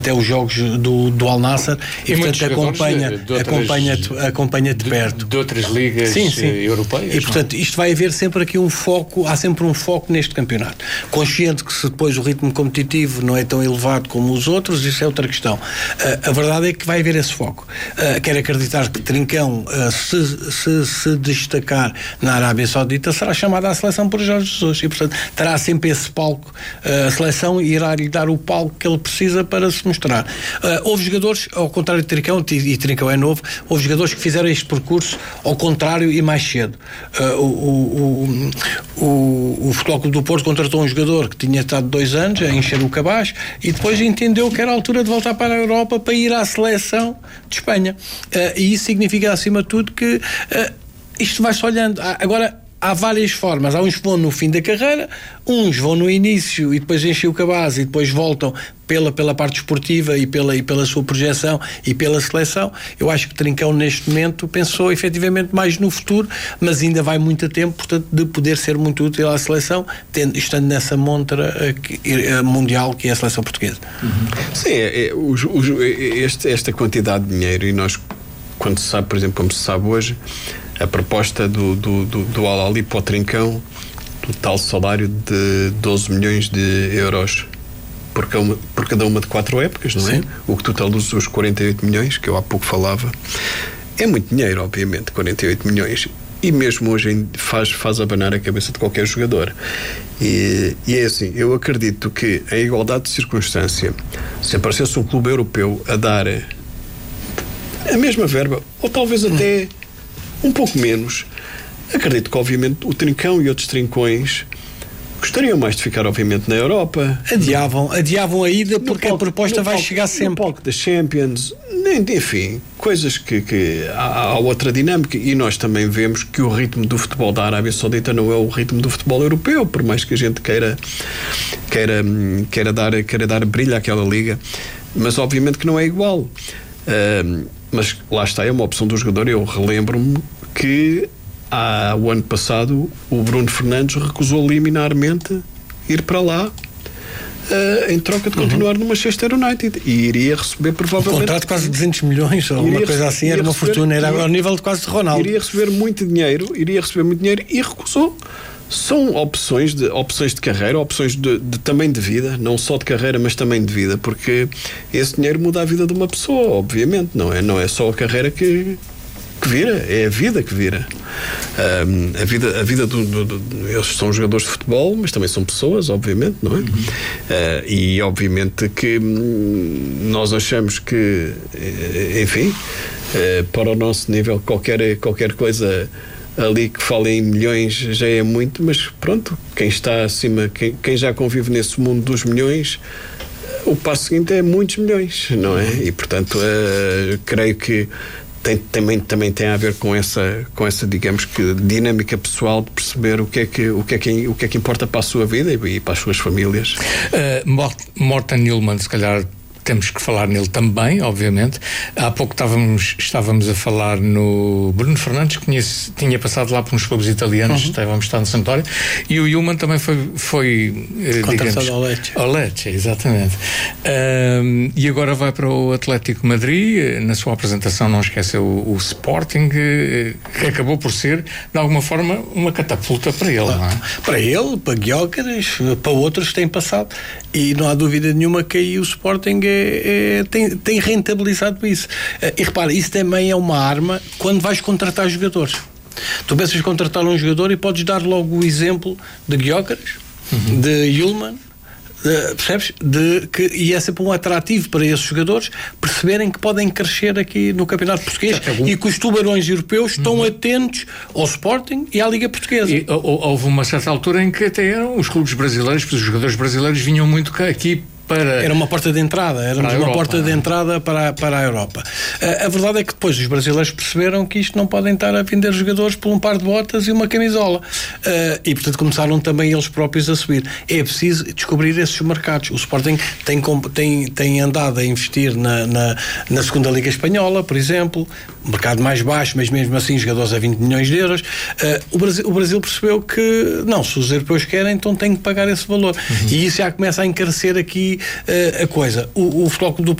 até os jogos do Al Nassr e portanto acompanha de perto. De outras ligas europeias. E portanto isto vai haver sempre aqui um foco, há sempre um foco neste campeonato. Consciente que se depois o ritmo competitivo não é tão elevado como os outros, isso é outra questão. A verdade é que vai haver esse foco. Quero acreditar que Trincão, se destacar na Arábia Saudita, será chamado à seleção por Jorge Jesus e portanto terá sempre esse palco. A seleção irá lhe dar o palco que ele precisa para se mostrar. Houve jogadores, ao contrário de Trincão, e Trincão é novo, houve jogadores que fizeram este percurso ao contrário e mais cedo. O Futebol Clube do Porto contratou um jogador que tinha estado 2 anos a encher o cabaz e depois entendeu que era a altura de voltar para a Europa para ir à seleção de Espanha. E isso significa, acima de tudo, que isto vai-se olhando. Agora, há várias formas. Há uns que vão no fim da carreira, uns vão no início e depois enchem o cabaz e depois voltam pela parte esportiva e pela sua projeção e pela seleção. Eu acho que Trincão neste momento pensou efetivamente mais no futuro, mas ainda vai muito a tempo, portanto, de poder ser muito útil à seleção, estando nessa montra mundial que é a seleção portuguesa. Sim, esta quantidade de dinheiro, e nós, quando se sabe, por exemplo, como se sabe hoje, a proposta do Al-Ahly para o Trincão, total salário de 12 milhões de euros por cada uma de 4 épocas, não é? Sim. O que totaliza os 48 milhões, que eu há pouco falava. É muito dinheiro, obviamente, 48 milhões. E mesmo hoje faz abanar a cabeça de qualquer jogador. E é assim, eu acredito que em igualdade de circunstância, se aparecesse um clube europeu a dar a mesma verba, ou talvez até um pouco menos, acredito que obviamente o Trincão e outros Trincões gostariam mais de ficar obviamente na Europa. Adiavam a ida porque a proposta vai chegar sempre. No palco da Champions, enfim, coisas que há outra dinâmica, e nós também vemos que o ritmo do futebol da Arábia Saudita não é o ritmo do futebol europeu, por mais que a gente queira dar brilho àquela liga, mas obviamente que não é igual. Mas lá está, é uma opção do jogador. Eu relembro-me que o ano passado o Bruno Fernandes recusou liminarmente ir para lá em troca de continuar no Manchester United, e iria receber provavelmente um contrato de quase 200 milhões ou alguma coisa assim, era uma fortuna, era ao nível de quase de Ronaldo. Iria receber muito dinheiro e recusou. São opções de carreira, opções também de vida, não só de carreira, mas também de vida, porque esse dinheiro muda a vida de uma pessoa, obviamente, não é só a carreira que vira, é a vida que vira. A vida eles são jogadores de futebol, mas também são pessoas, obviamente, não é? E obviamente que nós achamos que, enfim, para o nosso nível, qualquer coisa ali que fala em milhões já é muito, mas pronto, quem está acima, quem já convive nesse mundo dos milhões, o passo seguinte é muitos milhões, não é? E portanto creio que também tem a ver com essa, digamos que, dinâmica pessoal de perceber o que é que importa para a sua vida e para as suas famílias. Morten Hjulmand, se calhar temos que falar nele também, obviamente. Há pouco estávamos a falar no Bruno Fernandes, que tinha passado lá por uns clubes italianos, estávamos no Sampdoria, e o Hjulmand também foi contratado ao Lecce, exatamente. E agora vai para o Atlético Madrid. Na sua apresentação não esqueceu o Sporting, que acabou por ser, de alguma forma, uma catapulta para ele, não é? Para ele, para Gyökeres, para outros que têm passado, e não há dúvida nenhuma que aí o Sporting tem rentabilizado isso. E repara, isso também é uma arma quando vais contratar jogadores. Tu pensas em contratar um jogador e podes dar logo o exemplo de Gyökeres, de Hjulmand, percebes? E é sempre um atrativo para esses jogadores perceberem que podem crescer aqui no Campeonato Português e que os tubarões europeus estão atentos ao Sporting e à Liga Portuguesa. E houve uma certa altura em que até eram os clubes brasileiros, porque os jogadores brasileiros vinham muito aqui para... Era uma porta de entrada, éramos uma porta de entrada para a Europa. A verdade é que depois os brasileiros perceberam que isto não podem estar a vender jogadores por um par de botas e uma camisola. E portanto começaram também eles próprios a subir. É preciso descobrir esses mercados. O Sporting tem andado a investir na segunda Liga Espanhola, por exemplo, mercado mais baixo, mas mesmo assim jogadores a 20 milhões de euros. O Brasil percebeu que não, se os europeus querem, então tem que pagar esse valor. E isso já começa a encarecer aqui a coisa. O Futebol Clube do